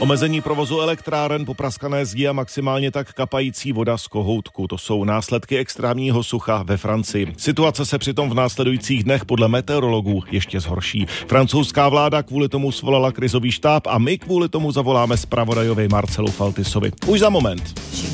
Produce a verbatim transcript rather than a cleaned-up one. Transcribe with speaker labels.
Speaker 1: Omezení provozu elektráren, popraskané zdi a maximálně tak kapající voda z kohoutku. To jsou následky extrémního sucha ve Francii. Situace se přitom v následujících dnech podle meteorologů ještě zhorší. Francouzská vláda kvůli tomu svolala krizový štáb a my kvůli tomu zavoláme zpravodajovi Marcelu Faltisovi. Už za moment.